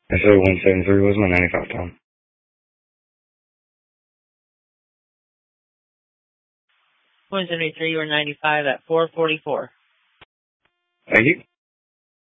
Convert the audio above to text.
I said 173 was my 95 time. .73, you were 95 at 4:44. Thank you.